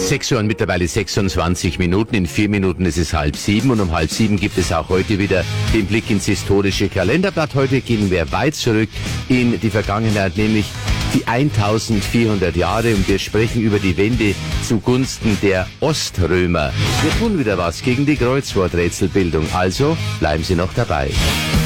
6 Uhr und mittlerweile 26 Minuten. In 4 Minuten ist es 6:30 und um 6:30 gibt es auch heute wieder den Blick ins historische Kalenderblatt. Heute gehen wir weit zurück in die Vergangenheit, nämlich die 1400 Jahre, und wir sprechen über die Wende zugunsten der Oströmer. Wir tun wieder was gegen die Kreuzworträtselbildung, also bleiben Sie noch dabei.